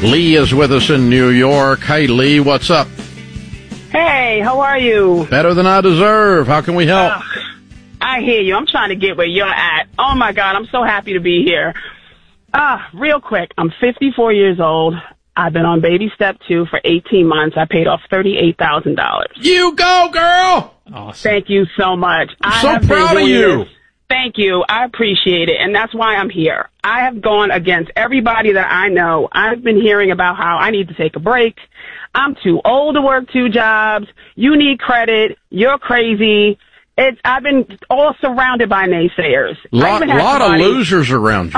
Lee is with us in New York. Hey, Lee, what's up? Hey, how are you? Better than I deserve. How can we help? I hear you. I'm trying to get where you're at. Oh, my God, I'm so happy to be here. Real quick, I'm 54 years old. I've been on baby step 2 for 18 months. I paid off $38,000. You go, girl! Awesome. Thank you so much. I'm so proud of you. Thank you. I appreciate it, and that's why I'm here. I have gone against everybody that I know. I've been hearing about how I need to take a break. I'm too old to work 2 jobs. You need credit. You're crazy. I've been all surrounded by naysayers. Lot of losers around you.